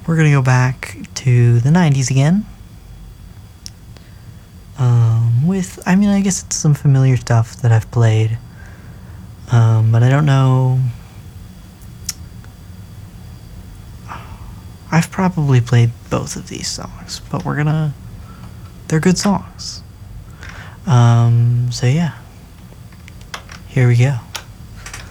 we're gonna go back to the 90s again. I guess it's some familiar stuff that I've played. But I don't know. I've probably played both of these songs, but they're good songs. So yeah. Here we go.